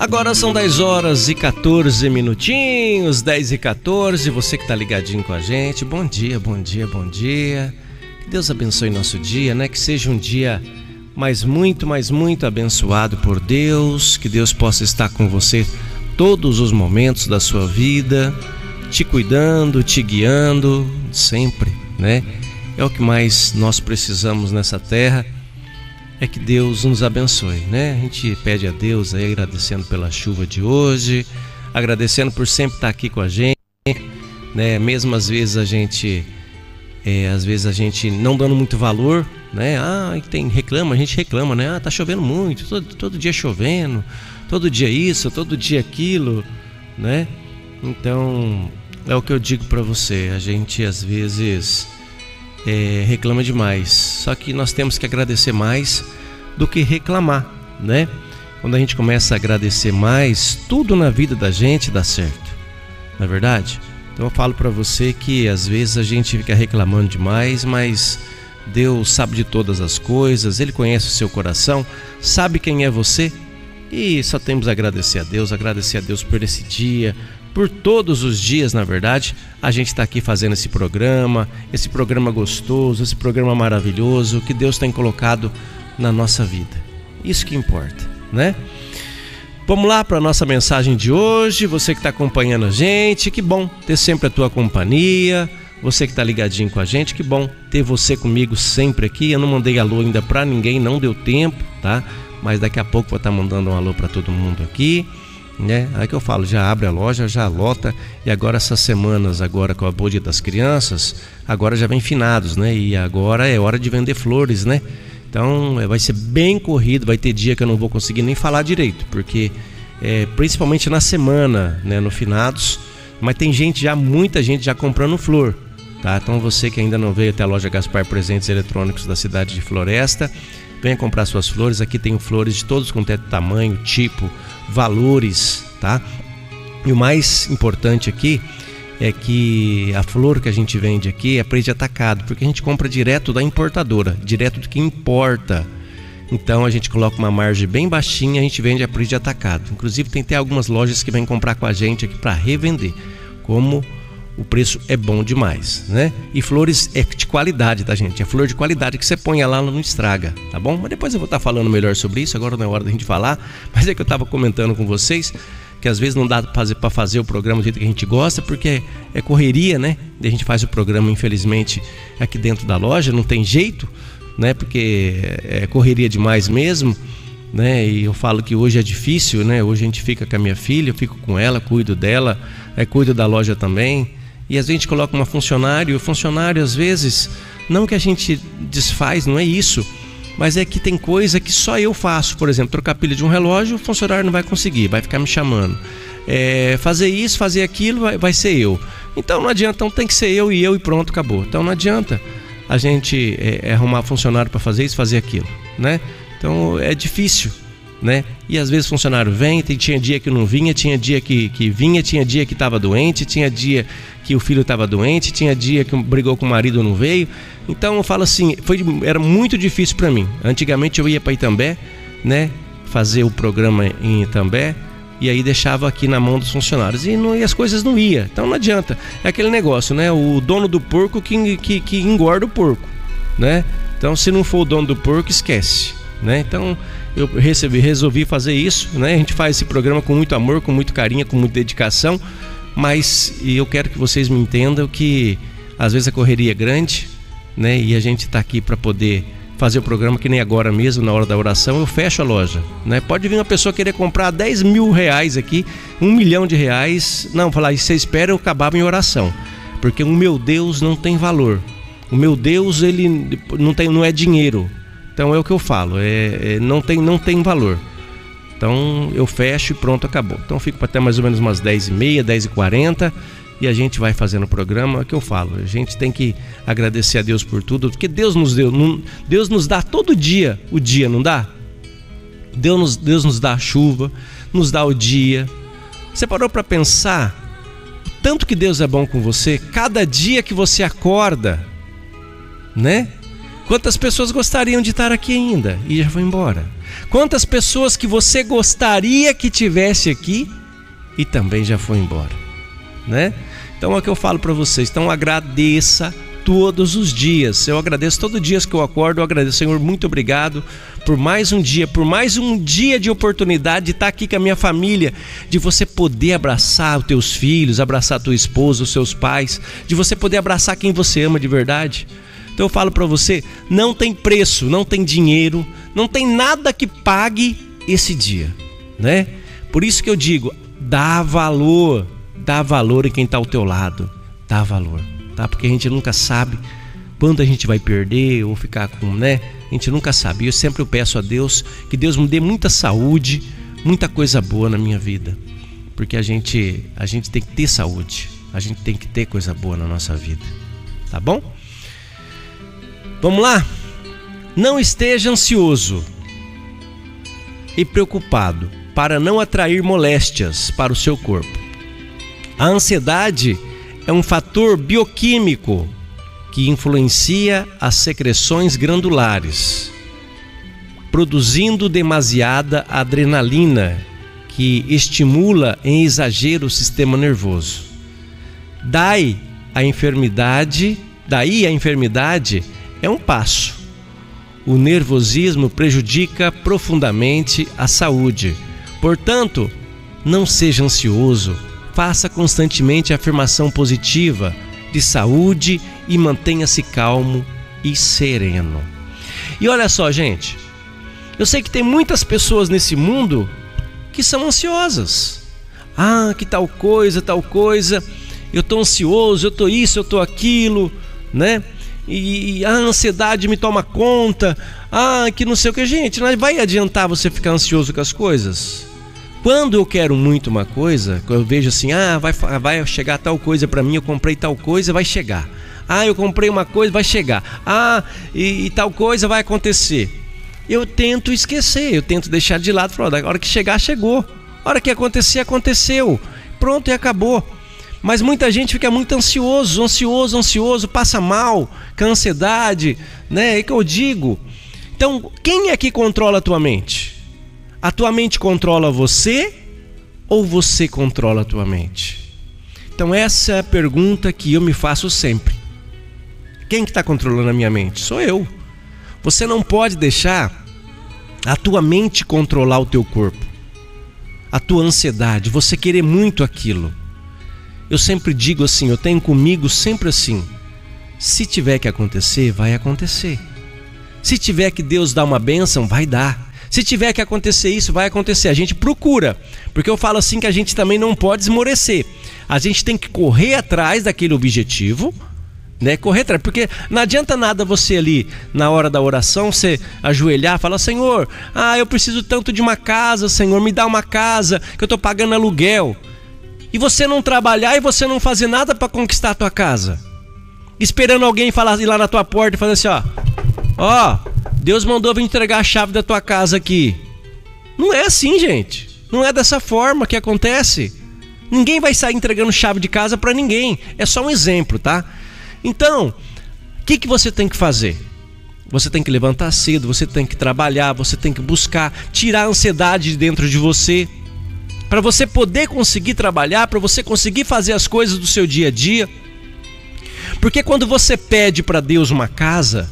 Agora são 10 horas e 14 minutinhos, 10 e 14, você que está ligadinho com a gente, bom dia, bom dia, bom dia. Que Deus abençoe nosso dia, né? Que seja um dia mas muito abençoado por Deus, que Deus possa estar com você todos os momentos da sua vida, te cuidando, te guiando, sempre, né? É o que mais nós precisamos nessa terra, é que Deus nos abençoe, né? A gente pede a Deus aí, agradecendo pela chuva de hoje, agradecendo por sempre estar aqui com a gente, né? Mesmo às vezes a gente não dando muito valor, né? A gente reclama, né? Tá chovendo muito, todo dia chovendo, todo dia isso, todo dia aquilo, né? Então, é o que eu digo para você, a gente às vezes reclama demais, só que nós temos que agradecer mais do que reclamar, né? Quando a gente começa a agradecer mais, tudo na vida da gente dá certo, não é verdade? Então eu falo para você que às vezes a gente fica reclamando demais, mas Deus sabe de todas as coisas, Ele conhece o seu coração, sabe quem é você, e só temos a agradecer a Deus por esse dia, por todos os dias, na verdade. A gente está aqui fazendo esse programa gostoso, esse programa maravilhoso que Deus tem colocado na nossa vida. Isso que importa, né? Vamos lá para a nossa mensagem de hoje. Você que está acompanhando a gente, que bom ter sempre a tua companhia. Você que está ligadinho com a gente, que bom ter você comigo sempre aqui. Eu não mandei alô ainda para ninguém, não deu tempo, tá? Mas daqui a pouco vou estar mandando um alô para todo mundo aqui, né? Aí que eu falo, já abre a loja, já lota. E agora essas semanas, agora com a Boa Dia das Crianças, agora já vem finados, né? E agora é hora de vender flores, né? Então vai ser bem corrido, vai ter dia que eu não vou conseguir nem falar direito, porque principalmente na semana, né, no finados, mas tem muita gente já comprando flor, tá? Então você que ainda não veio até a loja Gaspar Presentes Eletrônicos da cidade de Floresta, venha comprar suas flores. Aqui tem flores de todos quanto é tamanho, tipo, valores, tá? E o mais importante aqui é que a flor que a gente vende aqui é preço de atacado, porque a gente compra direto da importadora, direto do que importa. Então a gente coloca uma margem bem baixinha, a gente vende a preço de atacado. Inclusive tem até algumas lojas que vêm comprar com a gente aqui para revender, como o preço é bom demais, né? E flores é de qualidade, tá, gente? É flor de qualidade que você põe lá, não estraga, tá bom? Mas depois eu vou estar falando melhor sobre isso, agora não é hora da gente falar, mas é que eu estava comentando com vocês que às vezes não dá para fazer o programa do jeito que a gente gosta, porque é correria, né? E a gente faz o programa, infelizmente, aqui dentro da loja, não tem jeito, né? Porque é correria demais mesmo, né? E eu falo que hoje é difícil, né? Hoje a gente fica com a minha filha, eu fico com ela, cuido dela, cuido da loja também. E às vezes a gente coloca uma funcionária, e o funcionário às vezes, não que a gente desfaz, não é isso, mas é que tem coisa que só eu faço. Por exemplo, trocar a pilha de um relógio, o funcionário não vai conseguir, vai ficar me chamando. Fazer isso, fazer aquilo, vai ser eu. Então não adianta, então tem que ser eu e pronto, acabou. Então não adianta a gente arrumar funcionário para fazer isso, fazer aquilo, né? Então é difícil, né? E às vezes o funcionário vem, tinha dia que não vinha, tinha dia que vinha, tinha dia que estava doente, tinha dia que o filho estava doente, tinha dia que brigou com o marido e não veio. Então eu falo assim, era muito difícil para mim. Antigamente eu ia para Itambé, né, fazer o programa em Itambé, e aí deixava aqui na mão dos funcionários e as coisas não iam. Então não adianta, é aquele negócio, né? O dono do porco que engorda o porco, né? Então se não for o dono do porco, esquece, né? Então eu resolvi fazer isso, né? A gente faz esse programa com muito amor, com muito carinho, com muita dedicação, mas eu quero que vocês me entendam que às vezes a correria é grande, né? E a gente está aqui para poder fazer o programa, que nem agora mesmo, na hora da oração, eu fecho a loja, né? Pode vir uma pessoa querer comprar 10 mil reais aqui, 1 milhão de reais, não, falar, e você espera eu acabar em oração, porque o meu Deus não tem valor, o meu Deus, ele não é dinheiro. Então é o que eu falo, não tem valor. Então eu fecho e pronto, acabou. Então eu fico para até mais ou menos umas 10h30, 10h40, e a gente vai fazendo o programa. É o que eu falo, a gente tem que agradecer a Deus por tudo, porque Deus nos deu, Deus nos dá todo dia o dia, não dá? Deus nos dá a chuva, nos dá o dia. Você parou para pensar o tanto que Deus é bom com você? Cada dia que você acorda, né? Quantas pessoas gostariam de estar aqui ainda e já foi embora? Quantas pessoas que você gostaria que tivesse aqui e também já foi embora, né? Então é o que eu falo para vocês. Então agradeça todos os dias. Eu agradeço todo dia que eu acordo. Eu agradeço, Senhor, muito obrigado por mais um dia de oportunidade de estar aqui com a minha família, de você poder abraçar os teus filhos, abraçar a tua esposa, os seus pais, de você poder abraçar quem você ama de verdade. Então eu falo para você, não tem preço, não tem dinheiro, não tem nada que pague esse dia, né? Por isso que eu digo, dá valor em quem está ao teu lado, dá valor, tá? Porque a gente nunca sabe quando a gente vai perder ou ficar com, né? A gente nunca sabe. E eu sempre peço a Deus que Deus me dê muita saúde, muita coisa boa na minha vida, porque a gente tem que ter saúde, a gente tem que ter coisa boa na nossa vida, tá bom? Vamos lá? Não esteja ansioso e preocupado para não atrair moléstias para o seu corpo. A ansiedade é um fator bioquímico que influencia as secreções glandulares, produzindo demasiada adrenalina, que estimula em exagero o sistema nervoso. Daí a enfermidade é um passo. O nervosismo prejudica profundamente a saúde. Portanto, não seja ansioso, faça constantemente a afirmação positiva de saúde e mantenha-se calmo e sereno. E olha só, gente, eu sei que tem muitas pessoas nesse mundo que são ansiosas. Ah, que tal coisa, eu estou ansioso, eu estou isso, eu estou aquilo, né? E a ansiedade me toma conta, que não sei o que. Gente, não vai adiantar você ficar ansioso com as coisas. Quando eu quero muito uma coisa, eu vejo assim, vai chegar tal coisa para mim, eu comprei tal coisa, vai chegar. Eu comprei uma coisa, vai chegar. E tal coisa vai acontecer. Eu tento esquecer, eu tento deixar de lado, falar, a hora que chegar, chegou. A hora que acontecer, aconteceu. Pronto, e acabou. Mas muita gente fica muito ansioso, passa mal, com ansiedade, né? É que eu digo. Então, quem é que controla a tua mente? A tua mente controla você ou você controla a tua mente? Então essa é a pergunta que eu me faço sempre. Quem que está controlando a minha mente? Sou eu. Você não pode deixar a tua mente controlar o teu corpo, a tua ansiedade, você querer muito aquilo. Eu sempre digo assim, eu tenho comigo sempre assim, se tiver que acontecer, vai acontecer. Se tiver que Deus dar uma bênção, vai dar. Se tiver que acontecer isso, vai acontecer. A gente procura, porque eu falo assim que a gente também não pode esmorecer. A gente tem que correr atrás daquele objetivo, né? Correr atrás, porque não adianta nada você ali, na hora da oração, você ajoelhar e falar, Senhor, eu preciso tanto de uma casa, Senhor, me dá uma casa, que eu estou pagando aluguel. E você não trabalhar e você não fazer nada para conquistar a tua casa, esperando alguém ir lá na tua porta e fazer assim, ó, Deus mandou vir entregar a chave da tua casa aqui. Não é assim, gente. Não é dessa forma que acontece. Ninguém vai sair entregando chave de casa para ninguém. É só um exemplo, tá? Então, o que você tem que fazer? Você tem que levantar cedo, você tem que trabalhar, você tem que buscar tirar a ansiedade de dentro de você, para você poder conseguir trabalhar, para você conseguir fazer as coisas do seu dia a dia. Porque quando você pede para Deus uma casa,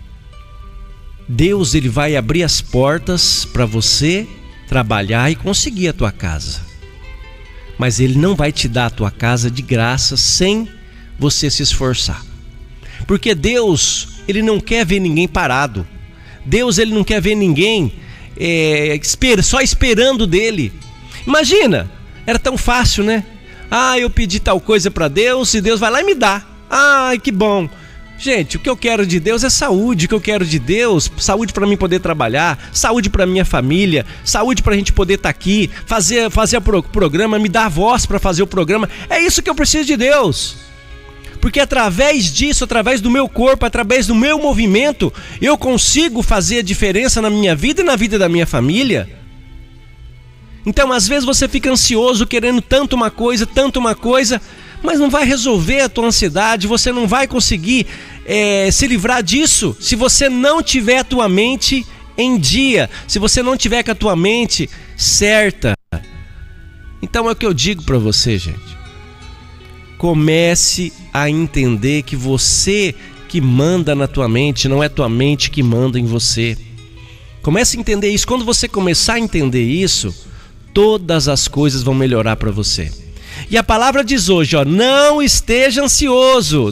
Deus ele vai abrir as portas para você trabalhar e conseguir a tua casa. Mas Ele não vai te dar a tua casa de graça sem você se esforçar. Porque Deus, Ele não quer ver ninguém parado. Deus, Ele não quer ver ninguém só esperando dele. Imagina, era tão fácil, né? Eu pedi tal coisa para Deus e Deus vai lá e me dá. Que bom. Gente, o que eu quero de Deus é saúde. O que eu quero de Deus, saúde para mim poder trabalhar, saúde para minha família, saúde para a gente poder estar aqui, fazer o programa, me dar a voz para fazer o programa. É isso que eu preciso de Deus. Porque através disso, através do meu corpo, através do meu movimento, eu consigo fazer a diferença na minha vida e na vida da minha família. Então, às vezes você fica ansioso, querendo tanto uma coisa, mas não vai resolver a tua ansiedade, você não vai conseguir se livrar disso se você não tiver a tua mente em dia, se você não tiver com a tua mente certa. Então é o que eu digo para você, gente. Comece a entender que você que manda na tua mente, não é tua mente que manda em você. Comece a entender isso. Quando você começar a entender isso, todas as coisas vão melhorar para você. E a palavra diz hoje, não esteja ansioso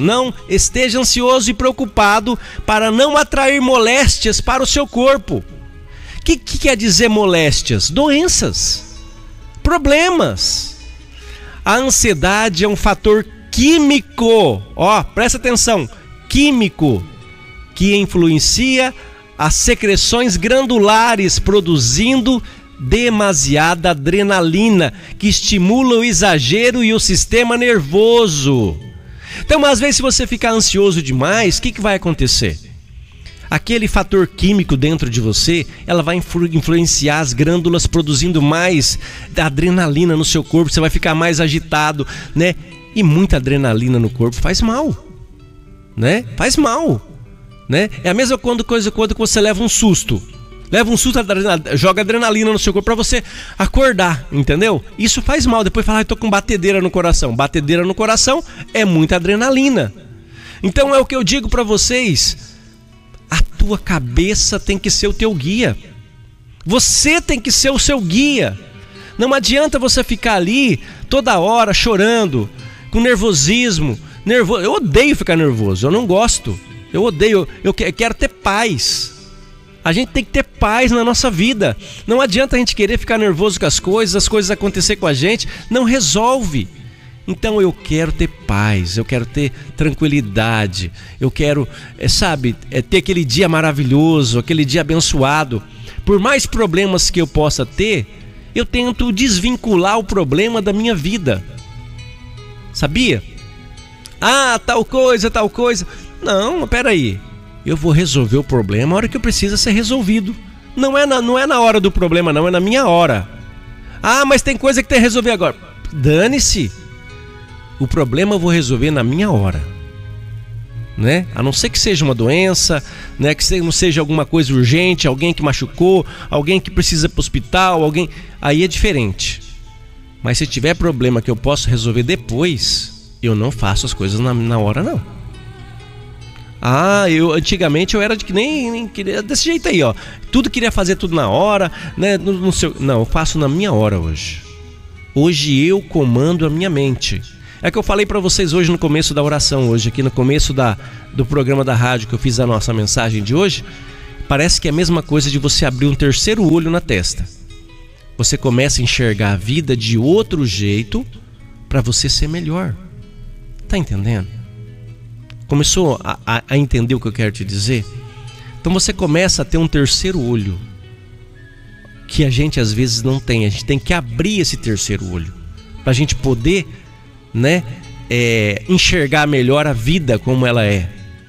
e preocupado para não atrair moléstias para o seu corpo. O que quer dizer moléstias? Doenças, problemas. A ansiedade é um fator químico, presta atenção, químico, que influencia as secreções glandulares, produzindo demasiada adrenalina, que estimula o exagero e o sistema nervoso. Então, às vezes, se você ficar ansioso demais, o que vai acontecer? Aquele fator químico dentro de você, ela vai influenciar as glândulas, produzindo mais adrenalina no seu corpo. Você vai ficar mais agitado, né? E muita adrenalina no corpo faz mal, né? Faz mal, né? É a mesma coisa quando você leva um susto. Joga adrenalina no seu corpo para você acordar, entendeu? Isso faz mal. Depois fala, tô com batedeira no coração. Batedeira no coração é muita adrenalina. Então é o que eu digo para vocês. A tua cabeça tem que ser o teu guia. Você tem que ser o seu guia. Não adianta você ficar ali toda hora chorando, com nervosismo. Eu odeio ficar nervoso, eu não gosto. Eu odeio, eu quero ter paz. A gente tem que ter paz na nossa vida. Não adianta a gente querer ficar nervoso com as coisas acontecer com a gente, não resolve. Então eu quero ter paz, eu quero ter tranquilidade, eu quero, ter aquele dia maravilhoso, aquele dia abençoado. Por mais problemas que eu possa ter, eu tento desvincular o problema da minha vida. Sabia? Tal coisa. Não, peraí. Eu vou resolver o problema na hora que eu precisa ser resolvido. Não é na hora do problema, não, é na minha hora. Mas tem coisa que tem que resolver agora. Dane-se. O problema eu vou resolver na minha hora, né? A não ser que seja uma doença, né? Que não seja alguma coisa urgente, alguém que machucou, alguém que precisa ir para o hospital, aí é diferente. Mas se tiver problema que eu posso resolver depois, eu não faço as coisas na hora, não. Antigamente eu era de que nem queria, desse jeito aí, tudo queria fazer tudo na hora, né? Não, eu faço na minha hora hoje. Hoje eu comando a minha mente. É que eu falei para vocês hoje no começo da oração, hoje aqui no começo do programa da rádio que eu fiz a nossa mensagem de hoje. Parece que é a mesma coisa de você abrir um terceiro olho na testa. Você começa a enxergar a vida de outro jeito para você ser melhor. Tá entendendo? Começou a entender o que eu quero te dizer? Então você começa a ter um terceiro olho que a gente às vezes não tem. A gente tem que abrir esse terceiro olho para a gente poder, né, enxergar melhor a vida como ela é.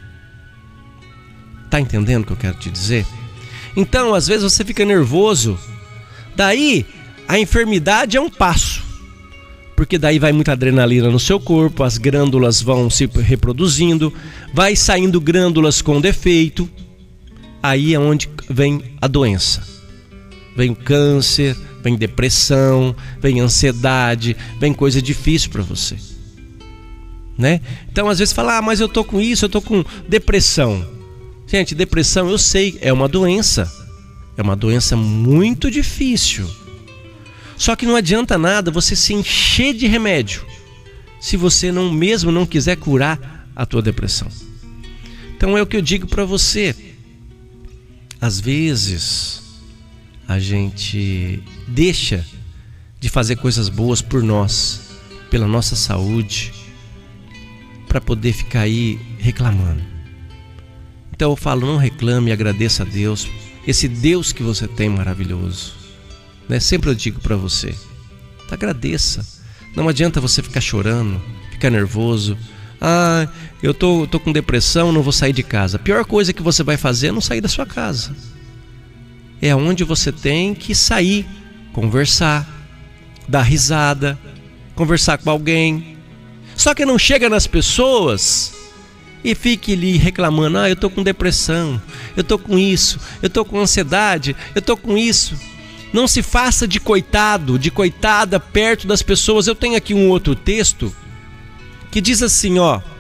Tá entendendo o que eu quero te dizer? Então às vezes você fica nervoso. Daí a enfermidade é um passo. Porque daí vai muita adrenalina no seu corpo, as glândulas vão se reproduzindo, vai saindo glândulas com defeito. Aí é onde vem a doença. Vem o câncer, vem depressão, vem ansiedade, vem coisa difícil para você, né? Então às vezes fala, mas eu tô com isso, eu tô com depressão. Gente, depressão eu sei, é uma doença muito difícil. Só que não adianta nada você se encher de remédio se você não quiser curar a tua depressão. Então é o que eu digo para você. Às vezes a gente deixa de fazer coisas boas por nós, pela nossa saúde, para poder ficar aí reclamando. Então eu falo, não reclame, agradeça a Deus, esse Deus que você tem maravilhoso, né? Sempre eu digo para você, agradeça. Não adianta você ficar chorando, ficar nervoso. Eu tô com depressão, não vou sair de casa. A pior coisa que você vai fazer é não sair da sua casa. É onde você tem que sair, conversar, dar risada, conversar com alguém. Só que não chega nas pessoas e fique ali reclamando: eu estou com depressão, eu estou com isso, eu estou com ansiedade, eu estou com isso. Não se faça de coitado, de coitada perto das pessoas. Eu tenho aqui um outro texto que diz assim,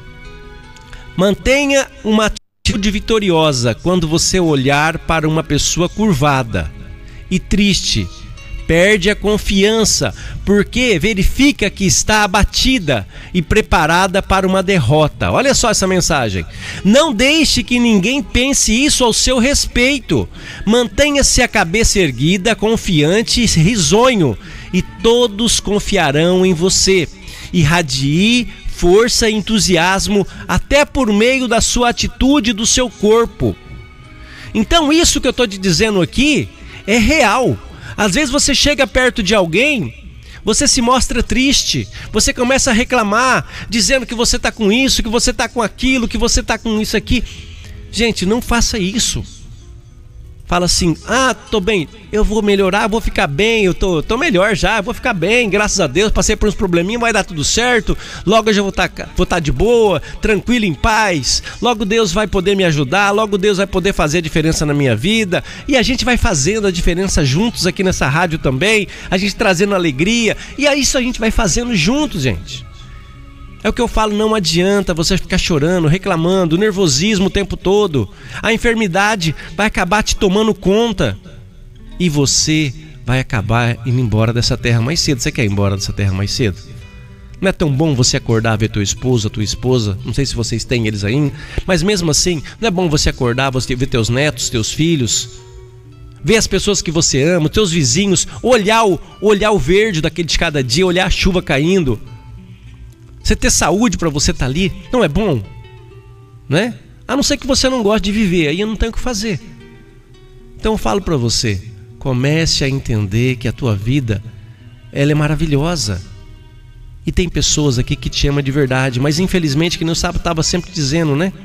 mantenha uma atitude vitoriosa quando você olhar para uma pessoa curvada e triste. Perde a confiança, porque verifica que está abatida e preparada para uma derrota. Olha só essa mensagem. Não deixe que ninguém pense isso ao seu respeito. Mantenha-se a cabeça erguida, confiante e risonho, e todos confiarão em você. Irradie força e entusiasmo até por meio da sua atitude e do seu corpo. Então isso que eu estou te dizendo aqui é real. Às vezes você chega perto de alguém, você se mostra triste, você começa a reclamar, dizendo que você está com isso, que você está com aquilo, que você está com isso aqui. Gente, não faça isso. Fala assim: tô bem, eu vou melhorar, vou ficar bem, eu tô melhor já, vou ficar bem, graças a Deus, passei por uns probleminhas, vai dar tudo certo, logo eu já vou estar de boa, tranquilo, em paz, logo Deus vai poder me ajudar, logo Deus vai poder fazer a diferença na minha vida, e a gente vai fazendo a diferença juntos aqui nessa rádio também, a gente trazendo alegria, e é isso a gente vai fazendo juntos, gente. É o que eu falo, não adianta você ficar chorando, reclamando, nervosismo o tempo todo. A enfermidade vai acabar te tomando conta e você vai acabar indo embora dessa terra mais cedo. Você quer ir embora dessa terra mais cedo? Não é tão bom você acordar, ver teu esposo, tua esposa? Não sei se vocês têm eles ainda, mas mesmo assim, não é bom você acordar, você ver teus netos, teus filhos, ver as pessoas que você ama, teus vizinhos, olhar o verde daquele de cada dia, olhar a chuva caindo. Você ter saúde para você estar ali, não é bom? Né? A não ser que você não goste de viver, aí eu não tenho o que fazer. Então eu falo para você, comece a entender que a tua vida, ela é maravilhosa. E tem pessoas aqui que te amam de verdade, mas infelizmente, que nem o Sábio estava sempre dizendo, né?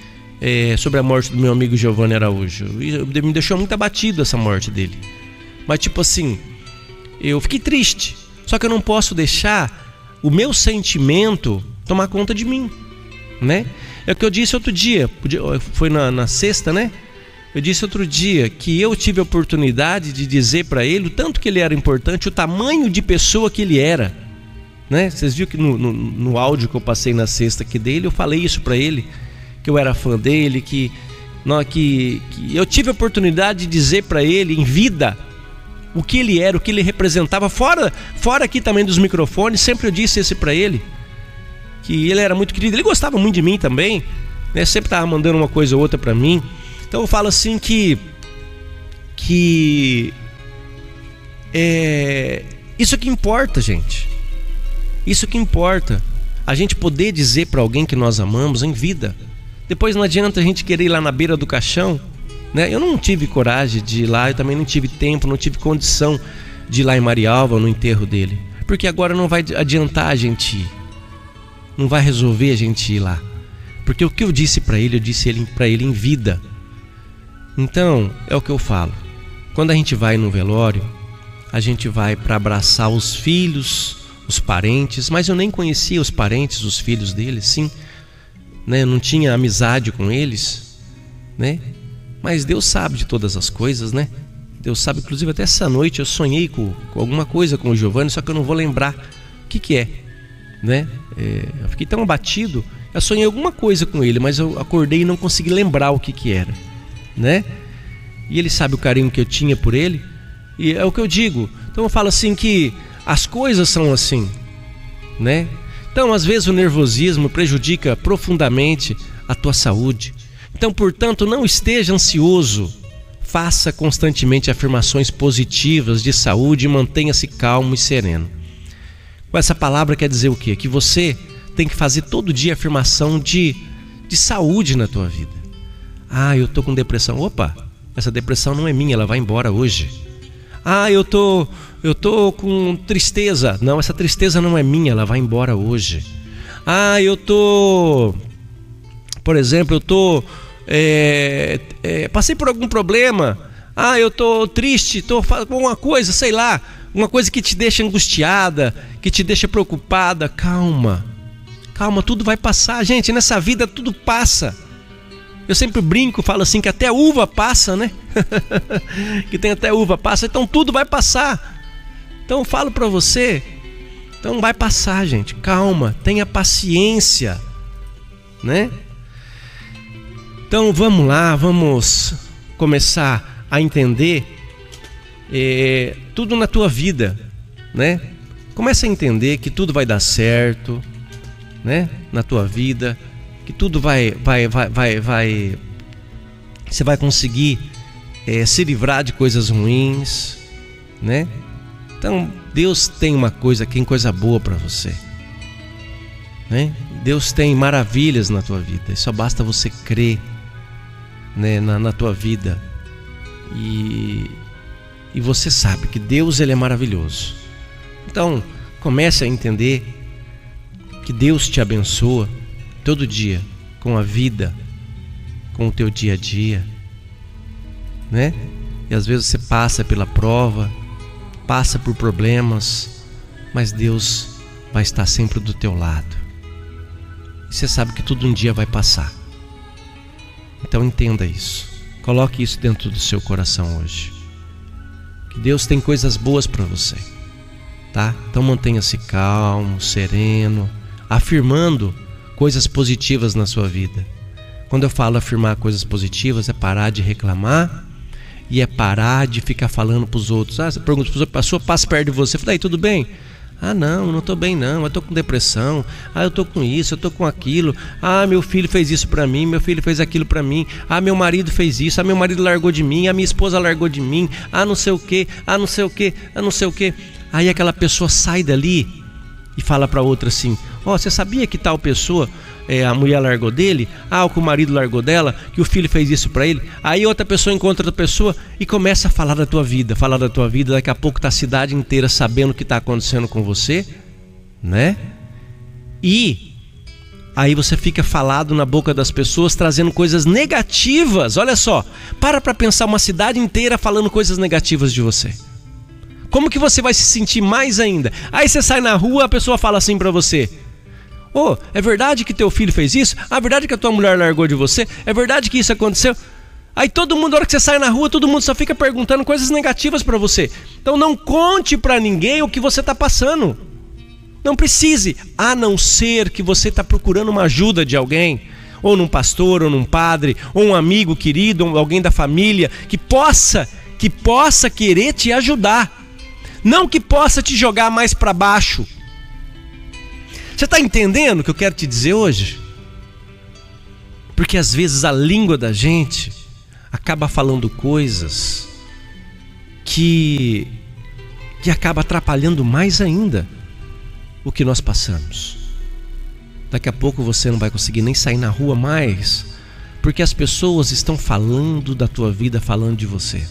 Sobre a morte do meu amigo Giovanni Araújo. Me deixou muito abatido essa morte dele. Mas tipo assim, eu fiquei triste, só que eu não posso deixar o meu sentimento tomar conta de mim, né? É o que eu disse outro dia, foi na sexta, né? Eu disse outro dia que eu tive a oportunidade de dizer para ele o tanto que ele era importante, o tamanho de pessoa que ele era, né? Vocês viram que no áudio que eu passei na sexta aqui dele, eu falei isso para ele, que eu era fã dele, que eu tive a oportunidade de dizer para ele em vida o que ele era, o que ele representava, fora aqui também dos microfones. Sempre eu disse isso para ele, que ele era muito querido, ele gostava muito de mim também, né? Sempre estava mandando uma coisa ou outra para mim. Então eu falo assim que isso que importa, gente. Isso que importa, a gente poder dizer para alguém que nós amamos em vida. Depois não adianta a gente querer ir lá na beira do caixão, né? Eu não tive coragem de ir lá, eu também não tive tempo, não tive condição de ir lá em Marialva no enterro dele, porque agora não vai adiantar a gente ir, não vai resolver a gente ir lá, porque o que eu disse para ele, eu disse para ele em vida. Então é o que eu falo, quando a gente vai no velório, a gente vai para abraçar os filhos, os parentes, mas eu nem conhecia os parentes, os filhos dele, sim, né? Eu não tinha amizade com eles, né? Mas Deus sabe de todas as coisas, né? Deus sabe, inclusive até essa noite eu sonhei com alguma coisa com o Giovanni, só que eu não vou lembrar o que é, né? Eu fiquei tão abatido, eu sonhei alguma coisa com ele, mas eu acordei e não consegui lembrar o que era, né? E ele sabe o carinho que eu tinha por ele, e é o que eu digo. Então eu falo assim que as coisas são assim, né? Então às vezes o nervosismo prejudica profundamente a tua saúde. Então, portanto, não esteja ansioso, faça constantemente afirmações positivas de saúde e mantenha-se calmo e sereno. Com essa palavra quer dizer o quê? Que você tem que fazer todo dia afirmação de saúde na tua vida. Eu tô com depressão. Opa, essa depressão não é minha, ela vai embora hoje. Eu tô com tristeza. Não, essa tristeza não é minha, ela vai embora hoje. Por exemplo, eu tô passei por algum problema. Eu tô triste, tô com uma coisa, sei lá, uma coisa que te deixa angustiada, que te deixa preocupada. Calma, calma, tudo vai passar. Gente, nessa vida tudo passa. Eu sempre brinco, falo assim, que até uva passa, né? Que tem até uva passa, então tudo vai passar. Então eu falo para você, então vai passar, gente, calma, tenha paciência, né? Então vamos lá, vamos começar a entender tudo na tua vida, né? Começa a entender que tudo vai dar certo, né? Na tua vida, que tudo vai você vai conseguir se livrar de coisas ruins, né? Então Deus tem uma coisa, tem coisa boa para você, né? Deus tem maravilhas na tua vida, só basta você crer, né, na tua vida, e você sabe que Deus, ele é maravilhoso. Então comece a entender que Deus te abençoa todo dia com a vida, com o teu dia a dia, né? E às vezes você passa pela prova, passa por problemas, mas Deus vai estar sempre do teu lado. E você sabe que tudo um dia vai passar. Então entenda isso. Coloque isso dentro do seu coração hoje. Que Deus tem coisas boas para você, tá? Então mantenha-se calmo, sereno, afirmando coisas positivas na sua vida. Quando eu falo afirmar coisas positivas, é parar de reclamar e é parar de ficar falando para os outros. Você pergunta para a pessoa, passa perto de você, fala, aí, tudo bem? Ah, não estou bem não, eu estou com depressão. Ah, eu estou com isso, eu estou com aquilo. Ah, meu filho fez isso para mim, meu filho fez aquilo para mim. Ah, meu marido fez isso, ah, meu marido largou de mim, ah, minha esposa largou de mim. Ah, não sei o que, ah, não sei o que, ah, não sei o que. Aí aquela pessoa sai dali e fala para outra assim, você sabia que tal pessoa, a mulher largou dele, que o marido largou dela, que o filho fez isso para ele. Aí outra pessoa encontra outra pessoa e começa a falar da tua vida, daqui a pouco tá a cidade inteira sabendo o que está acontecendo com você, né? E aí você fica falado na boca das pessoas, trazendo coisas negativas. Olha só, para pensar, uma cidade inteira falando coisas negativas de você. Como que você vai se sentir mais ainda? Aí você sai na rua, a pessoa fala assim para você, é verdade que teu filho fez isso? É verdade que a tua mulher largou de você? É verdade que isso aconteceu? Aí todo mundo, na hora que você sai na rua, todo mundo só fica perguntando coisas negativas para você. Então não conte para ninguém o que você está passando. Não precise, a não ser que você está procurando uma ajuda de alguém, ou num pastor, ou num padre, ou um amigo querido, ou alguém da família, que possa querer te ajudar. Não que possa te jogar mais para baixo. Você está entendendo o que eu quero te dizer hoje? Porque às vezes a língua da gente acaba falando coisas que acaba atrapalhando mais ainda o que nós passamos. Daqui a pouco você não vai conseguir nem sair na rua mais, porque as pessoas estão falando da tua vida, falando de você.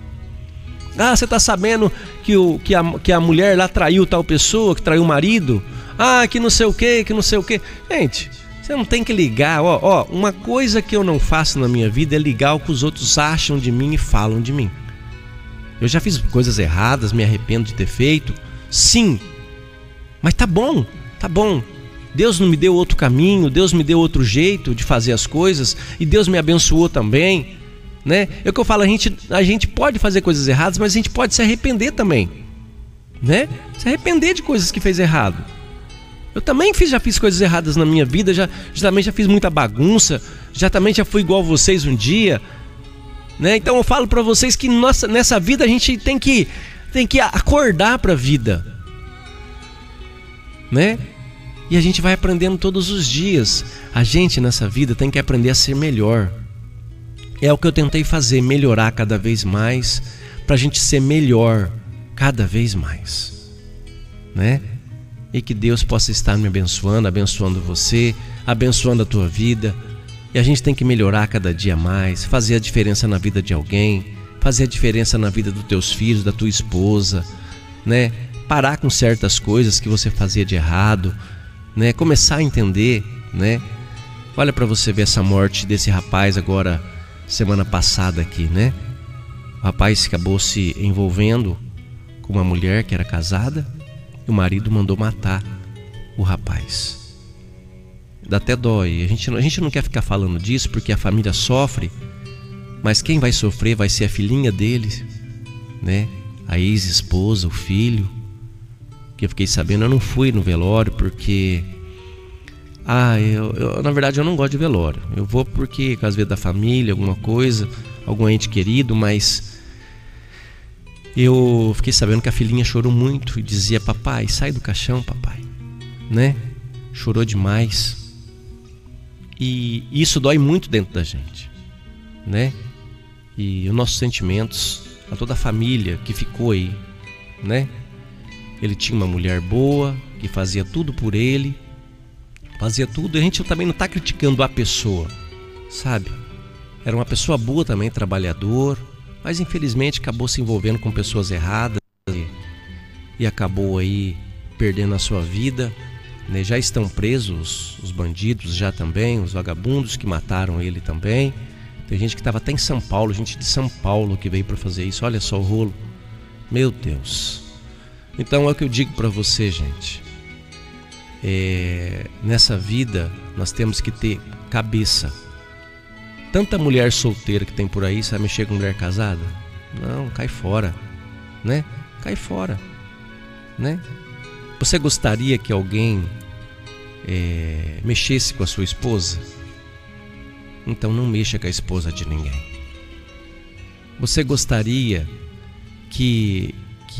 Você está sabendo que a mulher lá traiu tal pessoa, que traiu o marido? Que não sei o que, que não sei o que. Gente, você não tem que ligar. Uma coisa que eu não faço na minha vida é ligar o que os outros acham de mim e falam de mim. Eu já fiz coisas erradas, me arrependo de ter feito, sim. Mas tá bom. Deus não me deu outro caminho, Deus me deu outro jeito de fazer as coisas, e Deus me abençoou também, né? É o que eu falo, a gente pode fazer coisas erradas, mas a gente pode se arrepender também, né? Se arrepender de coisas que fez errado. Eu também já fiz coisas erradas na minha vida, também já fiz muita bagunça, também já fui igual vocês um dia, né? Então eu falo para vocês que nessa vida a gente tem que acordar para a vida, né? E a gente vai aprendendo todos os dias. A gente nessa vida tem que aprender a ser melhor. É o que eu tentei fazer, melhorar cada vez mais, para a gente ser melhor cada vez mais, né? E que Deus possa estar me abençoando você, abençoando a tua vida. E a gente tem que melhorar cada dia mais, fazer a diferença na vida de alguém, fazer a diferença na vida dos teus filhos, da tua esposa, né? Parar com certas coisas que você fazia de errado, né? Começar a entender, né? Olha para você ver essa morte desse rapaz agora, semana passada aqui, né? O rapaz acabou se envolvendo com uma mulher que era casada, e o marido mandou matar o rapaz. Dá até dói. A gente não quer ficar falando disso porque a família sofre, mas quem vai sofrer vai ser a filhinha dele, né? A ex-esposa, o filho. Que eu fiquei sabendo, eu não fui no velório porque na verdade eu não gosto de velório. Eu vou porque às vezes da família, alguma coisa, algum ente querido, mas eu fiquei sabendo que a filhinha chorou muito e dizia: papai, sai do caixão, papai, né? Chorou demais. E isso dói muito dentro da gente, né? E os nossos sentimentos a toda a família que ficou aí, né? Ele tinha uma mulher boa que fazia tudo por ele, fazia tudo. A gente também não está criticando a pessoa, sabe? Era uma pessoa boa também, trabalhador, mas infelizmente acabou se envolvendo com pessoas erradas e acabou aí perdendo a sua vida, né? Já estão presos os bandidos já também, os vagabundos que mataram ele também. Tem gente que estava até em São Paulo, gente de São Paulo que veio para fazer isso. Olha só o rolo, meu Deus. Então é o que eu digo para você, gente. Nessa vida nós temos que ter cabeça. Tanta mulher solteira que tem por aí, sabe mexer com mulher casada? Não, cai fora, né? Cai fora, né? Você gostaria que alguém mexesse com a sua esposa? Então não mexa com a esposa de ninguém. Você gostaria que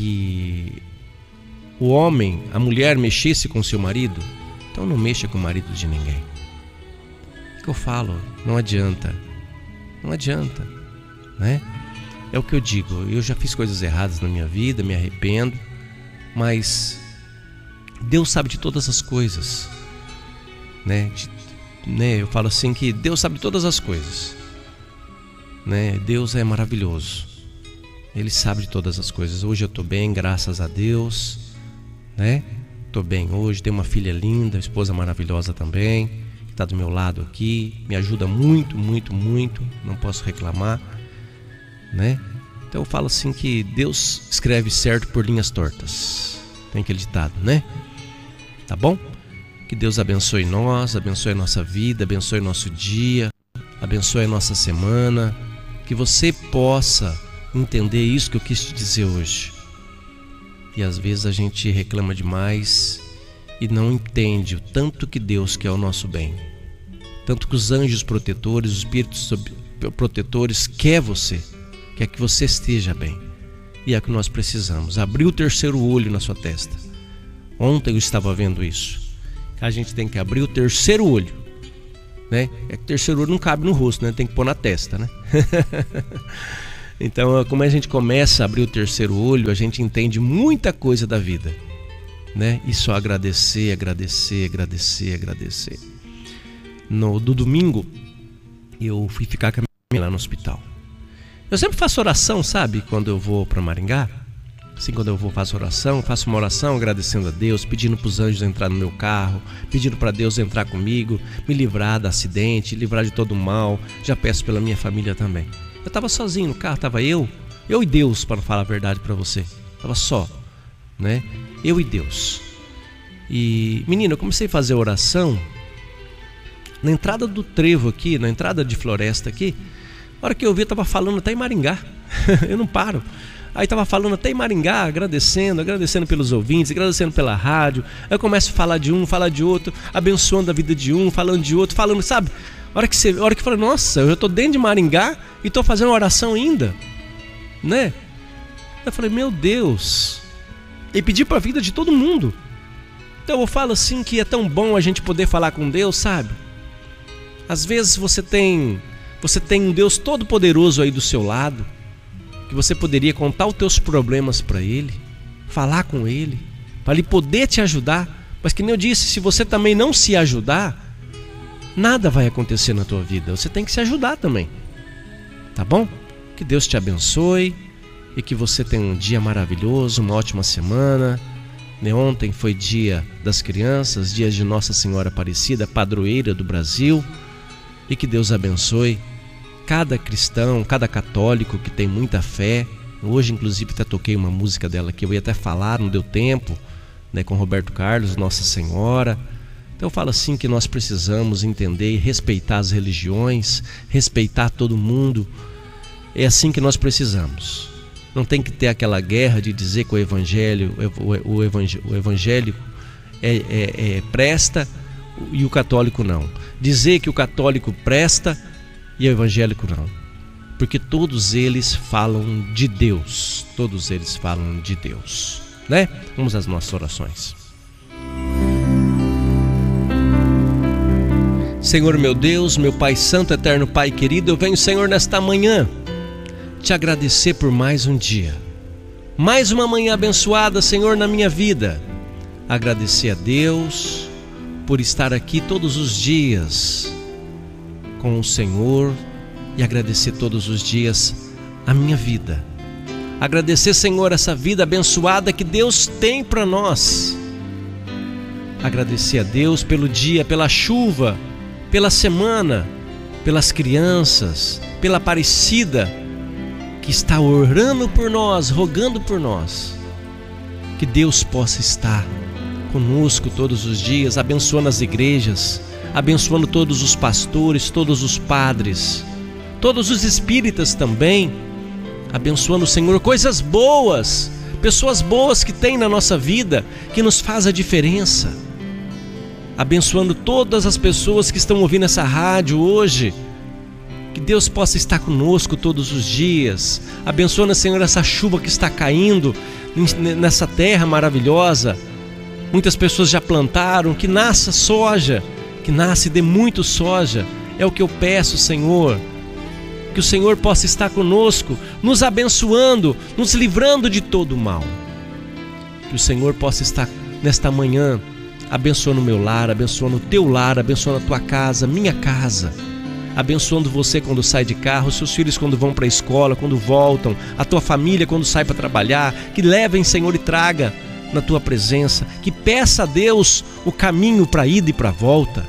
o homem, a mulher mexesse com seu marido? Então não mexa com o marido de ninguém. O que eu falo? Não adianta. Não adianta, né? É o que eu digo. Eu já fiz coisas erradas na minha vida, me arrependo, mas Deus sabe de todas as coisas, né? Eu falo assim que Deus sabe de todas as coisas, né? Deus é maravilhoso. Ele sabe de todas as coisas. Hoje eu estou bem, graças a Deus, né? Estou bem hoje, tenho uma filha linda, esposa maravilhosa também, que está do meu lado aqui, me ajuda muito, muito, muito, não posso reclamar, né? Então eu falo assim que Deus escreve certo por linhas tortas. Tem aquele ditado, né? Tá bom? Que Deus abençoe nós, abençoe a nossa vida, abençoe nosso dia, abençoe a nossa semana. Que você possa entender isso que eu quis te dizer hoje. E às vezes a gente reclama demais e não entende o tanto que Deus quer o nosso bem. Tanto que os anjos protetores, os espíritos protetores quer que você esteja bem. E é o que nós precisamos. Abrir o terceiro olho na sua testa. Ontem eu estava vendo isso. A gente tem que abrir o terceiro olho, né? É que o terceiro olho não cabe no rosto, né? Tem que pôr na testa, né? Então, como a gente começa a abrir o terceiro olho, a gente entende muita coisa da vida, né? E só agradecer, agradecer, agradecer, agradecer. No domingo, eu fui ficar com a minha mãe lá no hospital. Eu sempre faço oração, sabe? Quando eu vou para Maringá, assim, quando eu vou faço oração, faço uma oração agradecendo a Deus, pedindo para os anjos entrar no meu carro, pedindo para Deus entrar comigo, me livrar do acidente, livrar de todo o mal. Já peço pela minha família também. Eu estava sozinho no carro, estava eu e Deus, para falar a verdade para você. Estava só, né? Eu e Deus. E, menina, eu comecei a fazer oração na entrada do trevo aqui, na entrada de floresta aqui. A hora que eu vi, eu estava falando até em Maringá. Eu não paro. Aí estava falando até em Maringá, agradecendo pelos ouvintes, agradecendo pela rádio. Aí eu começo a falar de um, falar de outro, abençoando a vida de um, falando de outro, falando, sabe? A hora que eu falo, nossa, eu já estou dentro de Maringá e estou fazendo uma oração ainda, né? Eu falei, meu Deus. E pedi para a vida de todo mundo. Então eu falo assim que é tão bom a gente poder falar com Deus, sabe? Às vezes você tem um Deus todo poderoso aí do seu lado, que você poderia contar os teus problemas para Ele, falar com Ele, para Ele poder te ajudar. Mas que nem eu disse, se você também não se ajudar, nada vai acontecer na tua vida. Você tem que se ajudar também, tá bom? Que Deus te abençoe e que você tenha um dia maravilhoso, uma ótima semana. Ontem foi dia das crianças, dia de Nossa Senhora Aparecida, padroeira do Brasil. E que Deus abençoe cada cristão, cada católico que tem muita fé. Hoje, inclusive, até toquei uma música dela que eu ia até falar, não deu tempo, né, com Roberto Carlos, Nossa Senhora, Então eu falo assim que nós precisamos entender e respeitar as religiões, respeitar todo mundo. É assim que nós precisamos. Não tem que ter aquela guerra de dizer que o evangélico presta e o católico não. Dizer que o católico presta e o evangélico não. Porque todos eles falam de Deus. Todos eles falam de Deus, né? Vamos às nossas orações. Senhor meu Deus, meu Pai Santo, Eterno Pai querido, eu venho, Senhor, nesta manhã te agradecer por mais um dia, mais uma manhã abençoada, Senhor, na minha vida. Agradecer a Deus por estar aqui todos os dias com o Senhor e agradecer todos os dias a minha vida. Agradecer, Senhor, essa vida abençoada que Deus tem para nós. Agradecer a Deus pelo dia, pela chuva, pela semana, pelas crianças, pela Aparecida que está orando por nós, rogando por nós. Que Deus possa estar conosco todos os dias, abençoando as igrejas, abençoando todos os pastores, todos os padres, todos os espíritas também, abençoando, Senhor, coisas boas, pessoas boas que tem na nossa vida, que nos faz a diferença. Abençoando todas as pessoas que estão ouvindo essa rádio hoje. Que Deus possa estar conosco todos os dias. Abençoando, Senhor, essa chuva que está caindo nessa terra maravilhosa. Muitas pessoas já plantaram, que nasça soja, que nasce e dê muito soja. É o que eu peço, Senhor. Que o Senhor possa estar conosco, nos abençoando, nos livrando de todo o mal. Que o Senhor possa estar nesta manhã abençoando o meu lar, abençoando o teu lar, abençoando a tua casa, minha casa. Abençoando você quando sai de carro, seus filhos quando vão para a escola, quando voltam, a tua família quando sai para trabalhar. Que levem, Senhor, e traga na tua presença. Que peça a Deus o caminho para a ida e para a volta.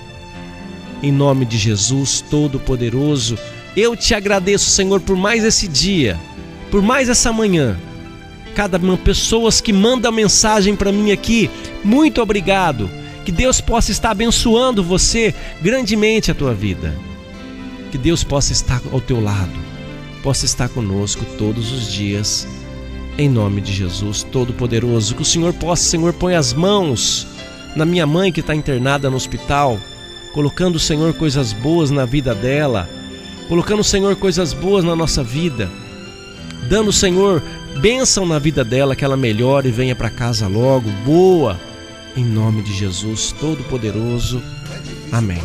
Em nome de Jesus Todo-Poderoso, eu te agradeço, Senhor, por mais esse dia, por mais essa manhã. Cada pessoas que manda mensagem para mim aqui, muito obrigado. Que Deus possa estar abençoando você grandemente a tua vida. Que Deus possa estar ao teu lado, possa estar conosco todos os dias, em nome de Jesus Todo-Poderoso. Que o Senhor possa, Senhor, põe as mãos na minha mãe que está internada no hospital, colocando, Senhor, coisas boas na vida dela, colocando, Senhor, coisas boas na nossa vida, dando, Senhor, bênção na vida dela, que ela melhore e venha para casa logo, boa, em nome de Jesus Todo-Poderoso. Amém.